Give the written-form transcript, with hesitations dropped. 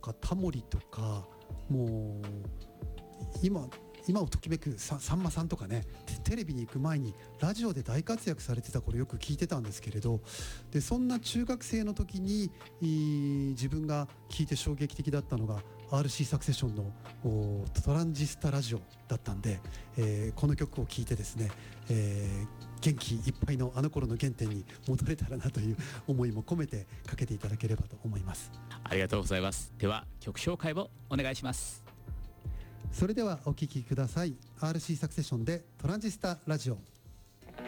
かタモリとか、もう今をときめくさんまさんとかね、テレビに行く前にラジオで大活躍されてた頃よく聞いてたんですけれど、でそんな中学生の時に自分が聞いて衝撃的だったのが RC サクセションのトランジスタラジオだったんで、この曲を聴いてですね、元気いっぱいのあの頃の原点に戻れたらなという思いも込めてかけていただければと思います。 ありがとうございます。では曲紹介をお願いします。 それではお聴きください。 RC サクセションでトランジスタラジオ。